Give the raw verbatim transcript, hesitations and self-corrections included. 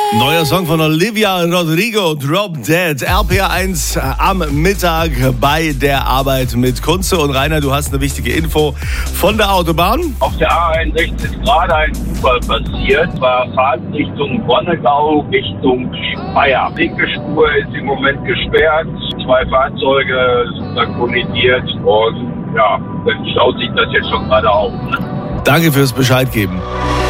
Neuer Song von Olivia Rodrigo, Drop Dead. R P R eins am Mittag bei der Arbeit mit Kunze. Und Rainer, du hast eine wichtige Info von der Autobahn. Auf der A einundsechzig ist gerade ein Unfall passiert. War Fahrtrichtung Wonnegau Richtung Speyer. Linke Spur ist im Moment gesperrt. Zwei Fahrzeuge sind da kollidiert. Und ja, dann staut sich das jetzt schon gerade auf. Danke fürs Bescheid geben.